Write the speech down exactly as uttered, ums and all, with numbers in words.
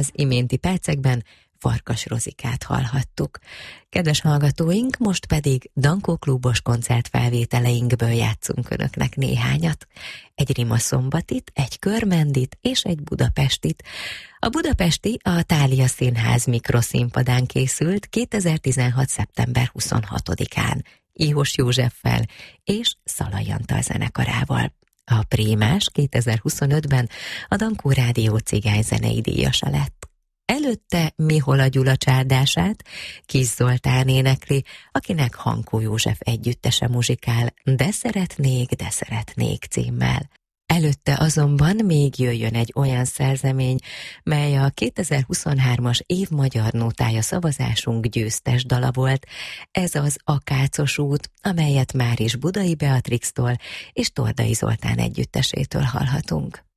Az iménti percekben Farkas Rozikát hallhattuk. Kedves hallgatóink, most pedig Dankó klubos koncertfelvételeinkből játszunk önöknek néhányat. Egy Rima szombatit, egy körmendit és egy budapestit. A budapesti a Thália Színház mikroszínpadán készült kétezer-tizenhat. szeptember huszonhatodikán Ihos Józseffel és Szalai Antal zenekarával. A Prémás kétezer-huszonötben a Dankó Rádió cigányzenei díjasa lett. Előtte Mihola Gyula csárdását Kis Zoltán énekli, akinek Hankó József együttese muzsikál De szeretnék, de szeretnék címmel. Előtte azonban még jöjjön egy olyan szerzemény, mely a kétezer-huszonhármas év magyar nótája szavazásunk győztes dala volt. Ez az Akácos út, amelyet már is Budai Beatrixtól és Tordai Zoltán együttesétől hallhatunk.